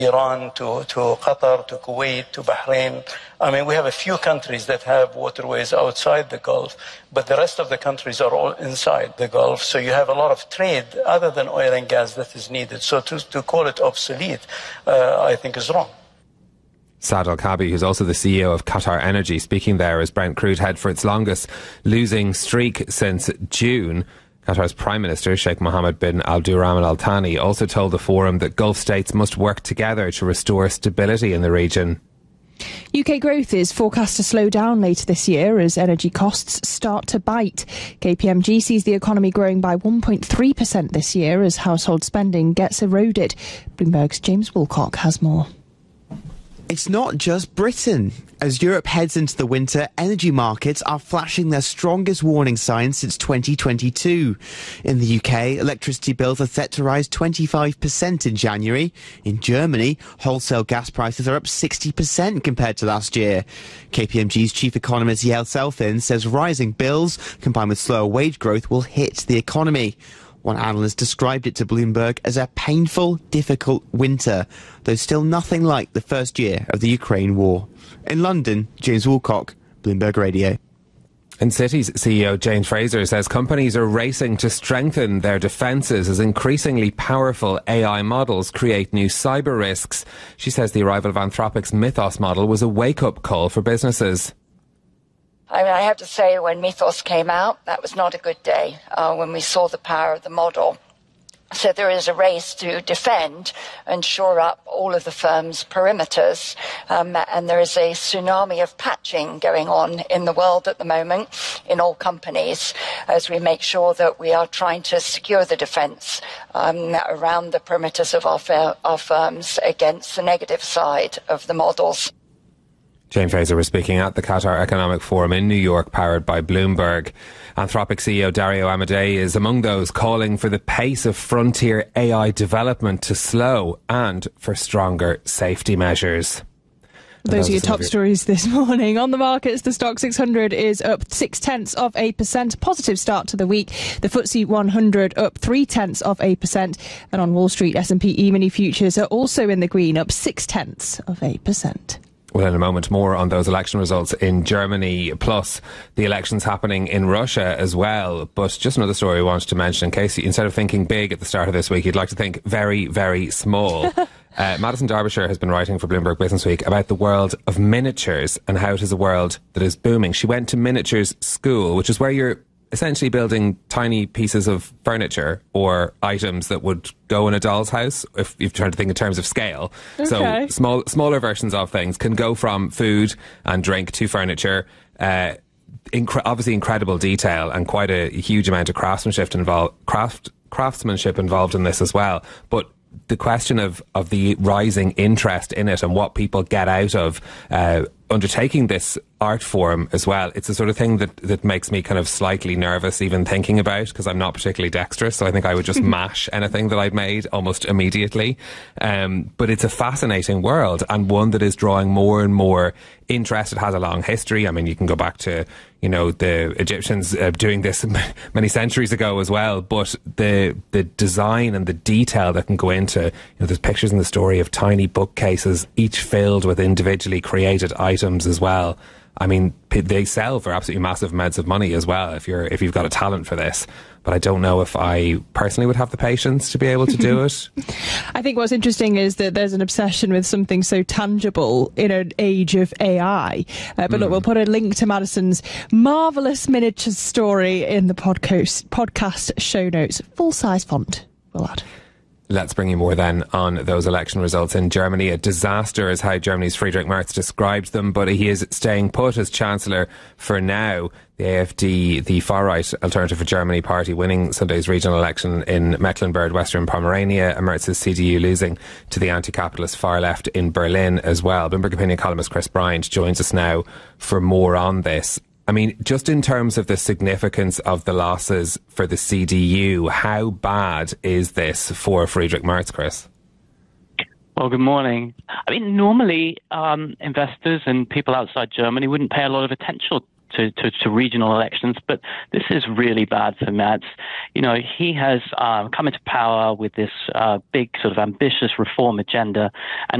Iran to Qatar to Kuwait to Bahrain. I mean, we have a few countries that have waterways outside the Gulf, but the rest of the countries are all inside the Gulf. So you have a lot of trade other than oil and gas that is needed. So to call it obsolete, I think is wrong. Saad Al-Kaabi, who's also the CEO of Qatar Energy, speaking there as Brent Crude head for its longest losing streak since June. Qatar's Prime Minister, Sheikh Mohammed bin Abdulrahman Al Thani, also told the forum that Gulf states must work together to restore stability in the region. UK growth is forecast to slow down later this year as energy costs start to bite. KPMG sees the economy growing by 1.3% this year as household spending gets eroded. Bloomberg's James Woolcock has more. It's not just Britain. As Europe heads into the winter, energy markets are flashing their strongest warning signs since 2022. In the UK, electricity bills are set to rise 25% in January. In Germany, wholesale gas prices are up 60% compared to last year. KPMG's chief economist Yael Selfin says rising bills, combined with slower wage growth, will hit the economy. One analyst described it to Bloomberg as a painful, difficult winter, though still nothing like the first year of the Ukraine war. In London, James Woolcock, Bloomberg Radio. And Citi's CEO Jane Fraser says companies are racing to strengthen their defences as increasingly powerful AI models create new cyber risks. She says the arrival of Anthropic's Mythos model was a wake-up call for businesses. I mean, I have to say, when Mythos came out, that was not a good day when we saw the power of the model. So there is a race to defend and shore up all of the firm's perimeters. And there is a tsunami of patching going on in the world at the moment in all companies as we make sure that we are trying to secure the defence around the perimeters of our firms against the negative side of the models. Jane Fraser was speaking at the Qatar Economic Forum in New York, powered by Bloomberg. Anthropic CEO Dario Amodei is among those calling for the pace of frontier AI development to slow and for stronger safety measures. Those are your top stories this morning. On the markets, the Stock 600 is up 0.6%. Positive start to the week. The FTSE 100 up 0.3%. And on Wall Street, S&P E-mini futures are also in the green, up 0.6%. Well, in a moment, more on those election results in Germany, plus the elections happening in Russia as well. But just another story I wanted to mention, in case instead of thinking big at the start of this week, you'd like to think very, very small. Madison Derbyshire has been writing for Bloomberg Businessweek about the world of miniatures and how it is a world that is booming. She went to miniatures school, which is where you're essentially building tiny pieces of furniture or items that would go in a doll's house, if you're trying to think in terms of scale. Okay. So smaller versions of things can go from food and drink to furniture. Obviously incredible detail and quite a huge amount of craftsmanship involved in this as well. But the question of the rising interest in it and what people get out of undertaking this art form as well, it's the sort of thing that makes me kind of slightly nervous even thinking about, because I'm not particularly dexterous, so I think I would just mash anything that I'd made almost immediately. But it's a fascinating world, and one that is drawing more and more interest. It has a long history. I mean, you can go back to, the Egyptians doing this many centuries ago as well, but the design and the detail that can go into, there's pictures in the story of tiny bookcases, each filled with individually created items as well. I mean, they sell for absolutely massive amounts of money as well if you've got a talent for this. But I don't know if I personally would have the patience to be able to do it. I think what's interesting is that there's an obsession with something so tangible in an age of AI. But look, we'll put a link to Madison's marvellous miniatures story in the podcast show notes. Full-size font, we'll add. Let's bring you more then on those election results in Germany. A disaster is how Germany's Friedrich Merz described them, but he is staying put as Chancellor for now. The AfD, the far-right Alternative for Germany party, winning Sunday's regional election in Mecklenburg, Western Pomerania, and Merz's CDU losing to the anti-capitalist far-left in Berlin as well. Bloomberg opinion columnist Chris Bryant joins us now for more on this. I mean, just in terms of the significance of the losses for the CDU, how bad is this for Friedrich Merz, Chris? Well, good morning. I mean, normally investors and people outside Germany wouldn't pay a lot of attention to regional elections. But this is really bad for Merz. You know, he has come into power with this big sort of ambitious reform agenda, and